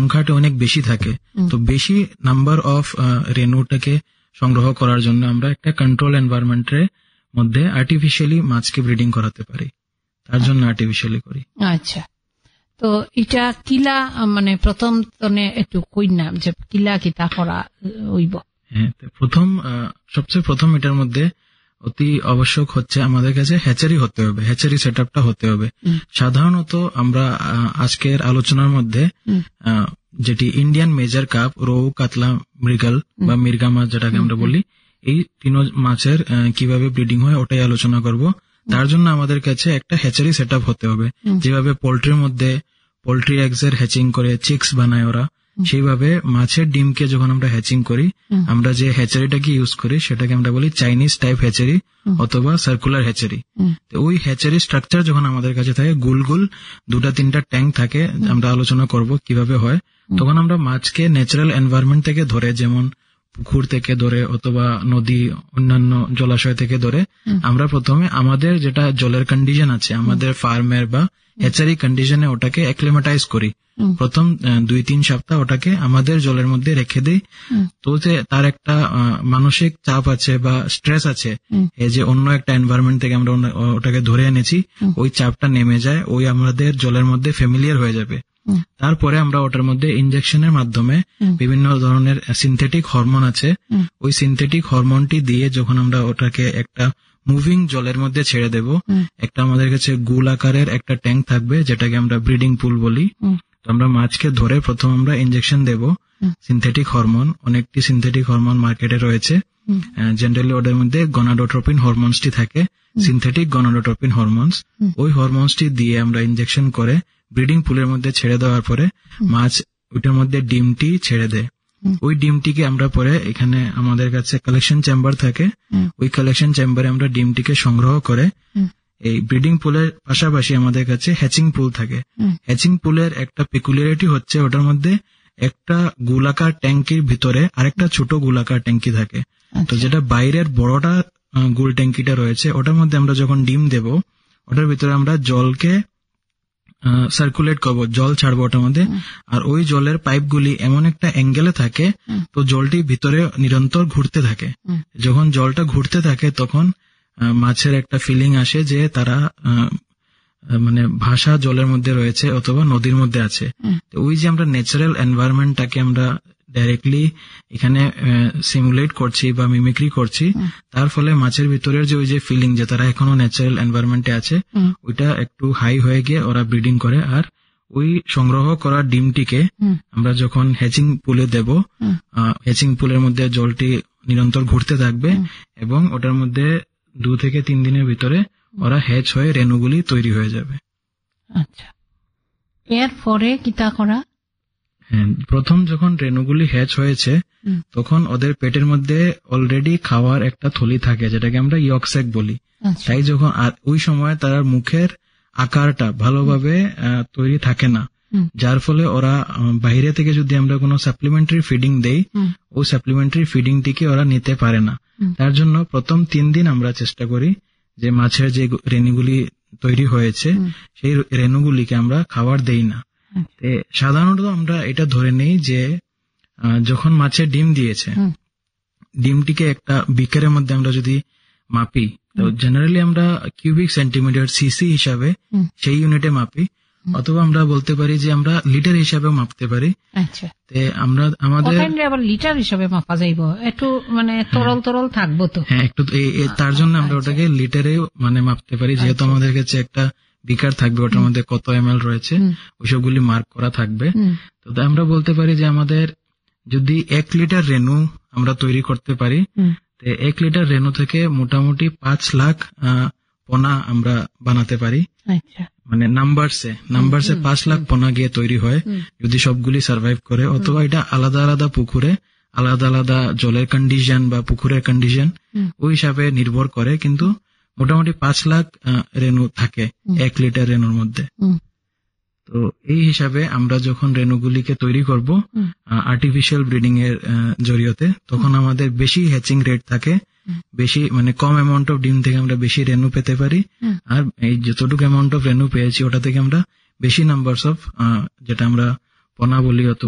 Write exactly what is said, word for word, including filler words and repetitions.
সংখ্যাটা অনেক বেশি থাকে, তো বেশি নাম্বার অফ রেনুটাকে সংগ্রহ করার জন্য আমরা একটা কন্ট্রোল এনভায়রনমেন্টের মধ্যে আর্টিফিশিয়ালি মাছকে ব্রিডিং করাতে পারি, তার জন্য আর্টিফিশিয়ালি করি। আচ্ছা, তো এটা কিলা মানে প্রথম তনে একটু কই না যে কিলা কিতা করা হইব? হ্যাঁ, প্রথম সবচেয়ে প্রথম এটার মধ্যে অতি আবশ্যক হচ্ছে আমাদের কাছে হ্যাচারি হতে হবে, হ্যাচারি সেট আপটা হতে হবে। সাধারণত আমরা আজকের আলোচনার মধ্যে যেটি ইন্ডিয়ান মেজর কাপ, রৌ, কাতলা, মৃগেল বা মির্গা মাছ যেটাকে আমরা বলি, এই তিন মাছের কিভাবে ব্রিডিং হয় ওটাই আলোচনা করব। তার জন্য আমাদের কাছে একটা হ্যাচারি সেট আপ হতে হবে। যেভাবে পোল্ট্রির মধ্যে পোল্ট্রি এগস এর হ্যাচিং করে চিক্স বানায় ওরা, সেইভাবে মাছের ডিমকে যখন আমরা হ্যাচিং করি, আমরা যে হ্যাচারিটাকে ইউজ করি সেটাকে আমরা বলি চাইনিজ টাইপ হ্যাচারি অথবা সার্কুলার হ্যাচারি। ওই হ্যাচারি স্ট্রাকচার যখন আমাদের কাছে থাকে, গুল গুল দুটা তিনটা ট্যাঙ্ক থাকে, আমরা আলোচনা করব কিভাবে হয়। তখন আমরা মাছকে ন্যাচারাল এনভায়রনমেন্ট থেকে ধরে, যেমন পুকুর থেকে ধরে অথবা নদী, অন্যান্য জলাশয় থেকে ধরে, আমরা প্রথমে আমাদের যেটা জলের কন্ডিশন আছে আমাদের ফার্মের বা হ্যাচারি কন্ডিশনে ওটাকে অ্যাক্লিমেটাইজ করি। প্রথম দুই তিন সপ্তাহ ওটাকে আমাদের জলের মধ্যে রেখে দিই। তো যে তার একটা মানসিক চাপ আছে বা স্ট্রেস আছে, এই যে অন্য একটা এনভায়রনমেন্ট থেকে আমরা ওটাকে ধরে এনেছি, ওই চাপটা নেমে যায়, ওই আমাদের জলের মধ্যে ফ্যামিলিয়ার হয়ে যাবে। তারপরে আমরা ওটার মধ্যে ইনজেকশনের মাধ্যমে বিভিন্ন ধরনের সিনথেটিক হরমোন আছে, ওই সিনথেটিক হরমোনটি দিয়ে যখন আমরা ওটাকে একটা মুভিং জলের মধ্যে ছেড়ে দেব, একটা আমাদের কাছে গোল আকারের একটা ট্যাঙ্ক থাকবে যেটাকে আমরা ব্রিডিং পুল বলি। তো আমরা মাছকে ধরে প্রথম আমরা ইনজেকশন দেব সিনথেটিক হরমোন। অনেকটি সিনথেটিক হরমোন মার্কেটে রয়েছে, জেনারেলি ওদের মধ্যে গনাডোট্রপিন হরমোনসটি থাকে, সিনথেটিক গনাডোট্রপিন হরমোনস। ওই হরমোনসটি দিয়ে আমরা ইনজেকশন করে ব্রিডিং পুলের মধ্যে ছেড়ে দেওয়ার পরে মাছ ওইটার মধ্যে ডিমটি ছেড়ে দেয়। ওই ডিমটিকে আমরা পরে এখানে আমাদের কাছে কালেকশন চেম্বার থাকে, ওই কালেকশন চেম্বারে আমরা ডিমটিকে সংগ্রহ করে এই ব্রিডিং পুলের পাশাপাশি আমাদের কাছে হ্যাচিং পুল থাকে। হ্যাচিং পুলের একটা পেকুলিয়ারিটি হচ্ছে ওটার মধ্যে একটা গোলাকার ট্যাঙ্কির ভিতরে আরেকটা ছোট গোলাকার ট্যাঙ্কি থাকে। তো যেটা বাইরের বড়টা গোল ট্যাঙ্কিটা রয়েছে, ওটার মধ্যে আমরা যখন ডিম দেব, ওটার ভিতরে আমরা জলকে সার্কুলেট করবো, জল ছাড়বো ওটার মধ্যে। আর ওই জলের পাইপগুলি এমন একটা অ্যাঙ্গেলে থাকে, তো জলটি ভিতরে নিরন্তর ঘুরতে থাকে। যখন জলটা ঘুরতে থাকে তখন মাছের একটা ফিলিং আসে যে তারা মানে ভাষা জলের মধ্যে রয়েছে অথবা নদীর মধ্যে আছে। তো ওই যে আমরা ন্যাচারাল এনভায়রনমেন্টটাকে আমরা ডাইরেক্টলি এখানে সিমুলেট করছি বা মিমিক্রি করছি, তার ফলে মাছের ভিতরের যে ওই যে ফিলিং যে তারা এখনো ন্যাচারাল এনভায়রনমেন্টে আছে, ওইটা একটু হাই হয়ে গিয়ে ওরা ব্রিডিং করে। আর ওই সংগ্রহ করা ডিমটিকে আমরা যখন হ্যাচিং পুলে দেব, হ্যাচিং পুলের মধ্যে জলটি নিরন্তর ঘুরতে থাকবে এবং ওটার মধ্যে দু থেকে তিন দিনের ভিতরে ওরা হ্যাচ হয়ে রেণুগুলি তৈরি হয়ে যাবে। আচ্ছা, এর পরে কিতা করা? হ্যাঁ, প্রথম যখন রেণুগুলি হ্যাচ হয়েছে তখন ওদের পেটের মধ্যে অলরেডি খাওয়ার একটা থলি থাকে যেটাকে আমরা ইয়ক স্যাক বলি। তাই যখন ওই সময় তার মুখের আকারটা ভালোভাবে তৈরি থাকে না, যার ফলে ওরা বাইরে থেকে যদি আমরা কোনো সাপ্লিমেন্টারি ফিডিং দেই, ওই সাপ্লিমেন্টারি ফিডিংটিকে ওরা নিতে পারে না। তার জন্য প্রথম তিন দিন আমরা চেষ্টা করি যে মাছের যে রেণুগুলি তৈরি হয়েছে সেই রেণুগুলিকে আমরা খাবার দেই না। সাধারণত আমরা এটা ধরে নেই যে যখন মাছের ডিম দিয়েছে, ডিমটিকে একটা বিকারের মধ্যে আমরা যদি মাপি, তো জেনারেলি আমরা কিউবিক সেন্টিমিটার সিসি হিসাবে সেই ইউনিটে মাপি, অথবা আমরা বলতে পারি যে আমরা লিটার হিসাবে মাপতে পারি। আচ্ছা, আমরা আমাদের আবার লিটার হিসাবে মাপা যাইব, একটু মানে তরল তরল থাকবো তো। হ্যাঁ, একটু তার জন্য আমরা ওটাকে লিটারে মানে মাপতে পারি, যেহেতু আমাদের কাছে একটা বিকার থাকবে, ওটার মধ্যে কত এম এল রয়েছে ওইসবগুলি মার্ক করা থাকবে। তো আমরা বলতে পারি যে আমাদের যদি এক লিটার রেণু আমরা তৈরি করতে পারি, এক লিটার রেণু থেকে মোটামুটি পাঁচ লাখ পোনা আমরা বানাতে পারি। মানে নাম্বারসে নাম্বারসে পাঁচ লাখ পোনা গিয়ে তৈরি হয় যদি সবগুলি সার্ভাইভ করে। অথবা এটা আলাদা আলাদা পুকুরে আলাদা আলাদা জলের কন্ডিশন বা পুকুরের কন্ডিশন ওই হিসাবে নির্ভর করে, কিন্তু মোটামুটি পাঁচ লাখ রেণু থাকে এক লিটার রেণুর মধ্যে। তো এই হিসাবে আমরা যখন রেণুগুলিকে তৈরি করব আর্টিফিশিয়াল ব্রিডিং এর জরিয়তে, তখন আমাদের বেশি হ্যাচিং রেট থাকে, বেশি মানে কম অ্যামাউন্ট অফ ডিম থেকে আমরা বেশি রেণু পেতে পারি। আর এই যতটুকু অ্যামাউন্ট অফ রেণু পেয়েছি ওটা থেকে আমরা বেশি নাম্বারস অফ যেটা আমরা পোনা বলি